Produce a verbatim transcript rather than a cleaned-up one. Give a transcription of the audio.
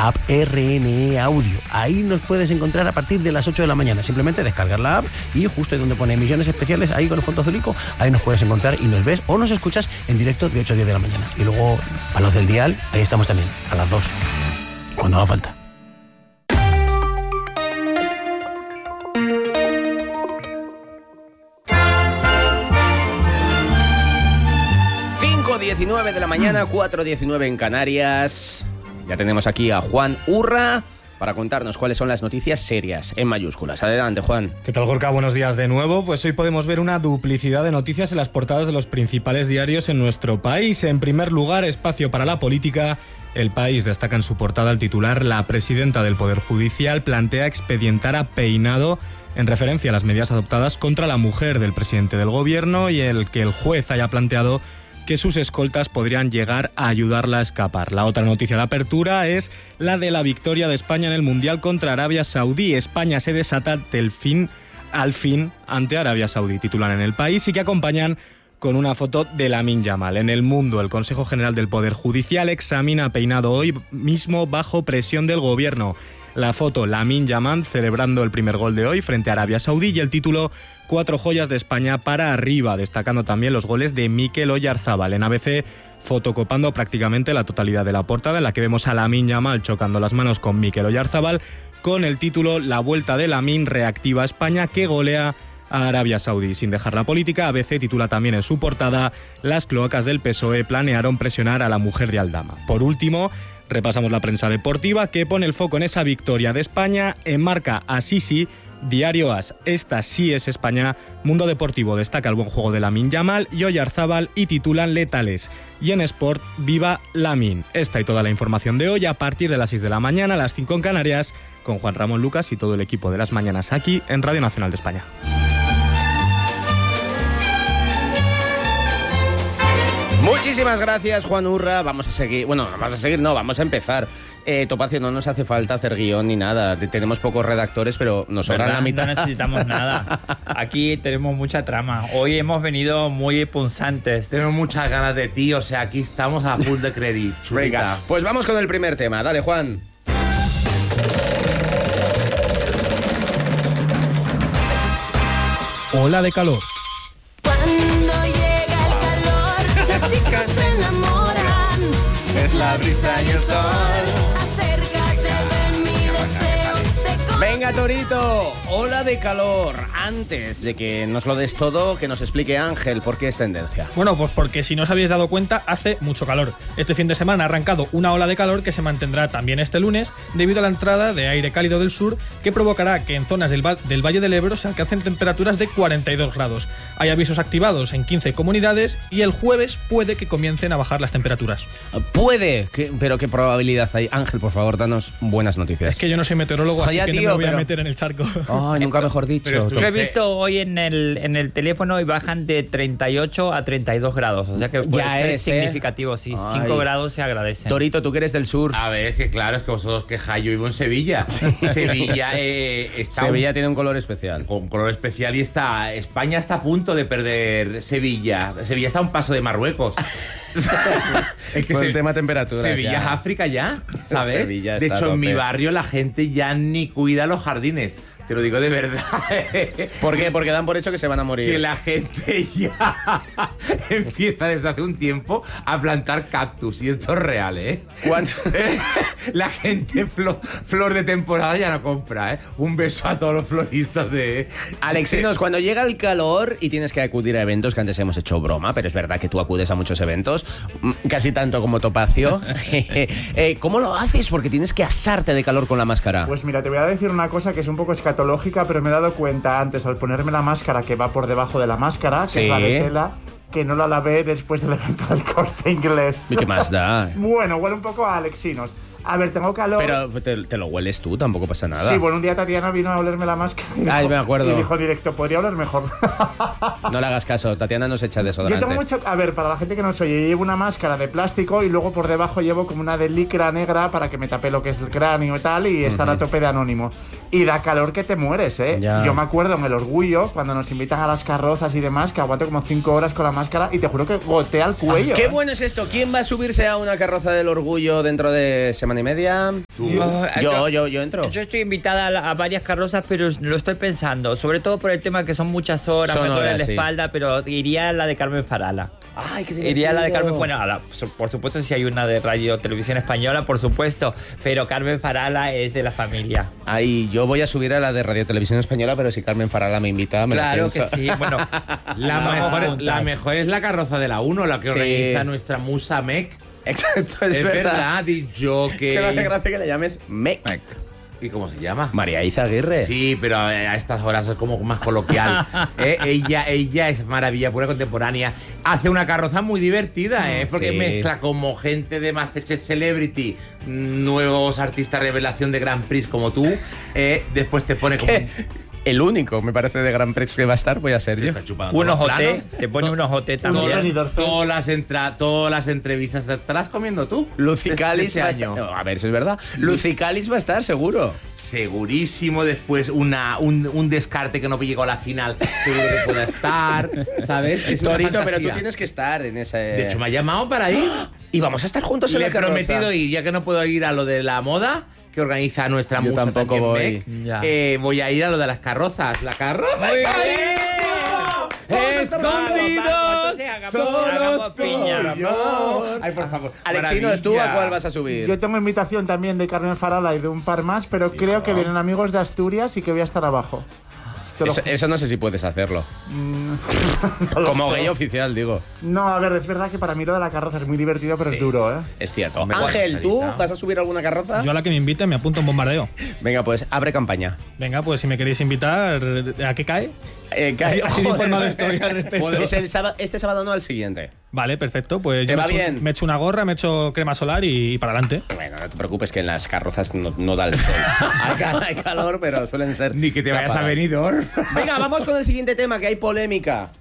la app R N E Audio. Ahí nos puedes encontrar a partir de las ocho de la mañana. Simplemente descargar la app y justo ahí donde pone emisiones especiales, ahí con el fondo azulico, ahí nos puedes encontrar y nos ves o nos escuchas en directo de ocho a diez de la mañana. Y luego, a los del dial, ahí estamos también, a las dos, cuando haga falta. diecinueve de la mañana, cuatro diecinueve en Canarias. Ya tenemos aquí a Juan Urra para contarnos cuáles son las noticias serias en mayúsculas. Adelante, Juan. ¿Qué tal, Gorka? Buenos días de nuevo. Pues hoy podemos ver una duplicidad de noticias en las portadas de los principales diarios en nuestro país. En primer lugar, espacio para la política. El País destaca en su portada el titular: la presidenta del Poder Judicial plantea expedientar a Peinado en referencia a las medidas adoptadas contra la mujer del presidente del gobierno y el que el juez haya planteado que sus escoltas podrían llegar a ayudarla a escapar. La otra noticia de apertura es la de la victoria de España en el Mundial contra Arabia Saudí. España se desata del fin al fin ante Arabia Saudí, titulan en El País, y que acompañan con una foto de Lamine Yamal. En El Mundo, el Consejo General del Poder Judicial examina a Peinado hoy mismo bajo presión del gobierno. La foto, Lamine Yamal celebrando el primer gol de hoy frente a Arabia Saudí, y el título: cuatro joyas de España para arriba, destacando también los goles de Mikel Oyarzábal. En A B C, fotocopando prácticamente la totalidad de la portada, en la que vemos a Lamine Yamal chocando las manos con Mikel Oyarzábal, con el título: la vuelta de Lamine reactiva a España, que golea a Arabia Saudí. Sin dejar la política, A B C titula también en su portada: las cloacas del P S O E planearon presionar a la mujer de Aldama. Por último, repasamos la prensa deportiva, que pone el foco en esa victoria de España. Enmarca a Sisi, Diario As: esta sí es España. Mundo Deportivo destaca el buen juego de Lamine Yamal y Oyarzábal y titulan letales. Y en Sport, viva Lamine. Esta y toda la información de hoy a partir de las seis de la mañana, a las cinco en Canarias, con Juan Ramón Lucas y todo el equipo de Las Mañanas aquí en Radio Nacional de España. Muchísimas gracias, Juan Urra. Vamos a seguir, bueno, vamos a seguir, no, vamos a empezar. Eh, Topacio, no nos hace falta hacer guión ni nada. Tenemos pocos redactores, pero nos sobran la mitad. No necesitamos nada. Aquí tenemos mucha trama. Hoy hemos venido muy punzantes. Tenemos muchas ganas de ti, o sea, aquí estamos a full de crédito. Venga, pues vamos con el primer tema. Dale, Juan. Ola de calor. Las chicas se enamoran, es la brisa y el sol. Acércate de mi deseo. Venga, Torito, ola de calor. Antes de que nos lo des todo, que nos explique Ángel por qué es tendencia. Bueno, pues porque si no os habéis dado cuenta, hace mucho calor. Este fin de semana ha arrancado una ola de calor que se mantendrá también este lunes debido a la entrada de aire cálido del sur, que provocará que en zonas del, del Valle del Ebro se alcancen temperaturas de cuarenta y dos grados. Hay avisos activados en quince comunidades y el jueves puede que comiencen a bajar las temperaturas. Puede, que, pero ¿qué probabilidad hay? Ángel, por favor, danos buenas noticias. Es que yo no soy meteorólogo, Oye, así que tío, no me voy pero... a meter en el charco. Ay, nunca mejor dicho. Yo he visto hoy en el, en el teléfono y bajan de treinta y ocho a treinta y dos grados. O sea que puede ya ser eres, significativo. Sí, Ay. cinco grados se agradecen. Torito, tú que eres del sur. A ver, es que claro, es que vosotros quejáis. Yo vivo en Sevilla. Sevilla eh, está Sevilla un, tiene un color especial. con color especial, y está España está a punto de perder Sevilla. Sevilla está a un paso de Marruecos. Es que Por el se, tema temperaturas. Sevilla ya. es África ya, ¿sabes? Sevilla de está hecho, a en mi tope. barrio la gente ya ni cuida los jardines. Te lo digo de verdad. ¿Por qué? Porque dan por hecho que se van a morir. Que la gente ya empieza desde hace un tiempo a plantar cactus. Y esto es real, ¿eh? ¿Cuánto? La gente flor, flor de temporada ya no compra, ¿eh? Un beso a todos los floristas de... Alexinos, cuando llega el calor y tienes que acudir a eventos, que antes hemos hecho broma, pero es verdad que tú acudes a muchos eventos, casi tanto como Topacio. eh, ¿Cómo lo haces? Porque tienes que asarte de calor con la máscara. Pues mira, te voy a decir una cosa que es un poco escatológica, pero me he dado cuenta antes al ponerme la máscara que va por debajo de la máscara, que Sí. es la de tela, que no la lavé después del evento del Corte Inglés. ¿Y qué más da? Bueno, huele un poco a Alexinos. A ver, tengo calor. Pero te, te lo hueles tú, tampoco pasa nada. Sí, bueno, un día Tatiana vino a olerme la máscara y dijo, Ay, me acuerdo. y dijo directo, podría oler mejor. No le hagas caso, Tatiana nos echa Yo desodorante. tengo mucho... A ver, para la gente que no soy, yo llevo una máscara de plástico y luego por debajo llevo como una de licra negra para que me tape lo que es el cráneo y tal, y estar a tope de anónimo. Y da calor que te mueres, ¿eh? Ya. Yo me acuerdo en el Orgullo, cuando nos invitan a las carrozas y demás, que aguanto como cinco horas con la máscara y te juro que gotea el cuello. ¡Qué ¿eh? bueno es esto! ¿Quién va a subirse a una carroza del orgullo dentro de semanas? semana y media. Tú. Yo- Yo, yo, yo entro. Yo estoy invitada a, la- a varias carrozas, pero lo estoy pensando. Sobre todo por el tema que son muchas horas, Son me duele horas, la sí. espalda, pero iría a la de Carmen Farala. Ay, qué Iría a la de divertido. Carmen, bueno, a la- por supuesto si hay una de Radio Televisión Española, por supuesto, pero Carmen Farala es de la familia. Ay, yo voy a subir a la de Radio Televisión Española, pero si Carmen Farala me invita, me la Claro que pienso. sí, bueno, La vamos mejor, juntas. la mejor es la carroza de la uno, la que Sí. organiza nuestra musa Mec. Exacto, es, Es verdad. verdad, y yo Es que... que me hace gracia que le llames Mec. ¿Y cómo se llama? María Izaguirre. Sí, pero a estas horas es como más coloquial. ¿eh? Ella, ella es maravilla pura contemporánea. Hace una carroza muy divertida, ¿eh? Porque Sí. mezcla como gente de Masterchef Celebrity, nuevos artistas revelación de Grand Prix como tú. ¿eh? Después te pone como... Que el único, me parece, de Gran Prix que va a estar, voy a ser Te yo. está chupando Un todos los ojote, planos. te pone un ojote Unos también. venidores. Todas las, entra- todas las entrevistas te estarás comiendo tú. Lucy de- de Calis este va a año. estar. A ver si es verdad. Lucy Calis va a estar, seguro. Segurísimo, después una, un, un descarte que no llegó a la final, seguro que pueda estar, ¿sabes? Es una Torito, pero tú fantasía. tienes que estar en ese. De hecho, me ha llamado para ir. Y vamos a estar juntos en Le la he carroza. prometido ir, ya que no puedo ir a lo de la moda que organiza nuestra Yo musa tampoco también, voy. Meg. Ya. Eh, voy a ir a lo de las carrozas. La carroza. Muy bien. Escondidos, Hagamos- solos hagamos tú piña. y yo. Ay, por favor. Alexinos, ¿tú a maravilla. cuál vas a subir? Yo tengo invitación también de Carmen Farala y de un par más, pero creo que vienen amigos de Asturias y que voy a estar abajo. Te lo Eso, ju- eso no sé si puedes hacerlo. no lo Como sé. gay oficial, digo. No, a ver, es verdad que para mí lo de la carroza es muy divertido, pero Sí. es duro, ¿eh? Es cierto. Hombre, Ángel, ¿tú cuadradita. vas a subir alguna carroza? Yo a la que me inviten me apunto a un bombardeo. Venga, pues abre campaña. Venga, pues si me queréis invitar, ¿a qué cae? Eh, Así- así de joder, informado estoy al respecto. Es el sábado- este sábado no, al siguiente. Vale, perfecto. Pues ¿Te yo me va echo, bien? me echo una gorra, me echo crema solar y, y para adelante. Bueno, no te preocupes que en las carrozas no, no da el sol. hay, ca- hay calor, pero suelen ser... Ni que te vayas a ráfagas. Benidorm. Venga, vamos con el siguiente tema, que hay polémica.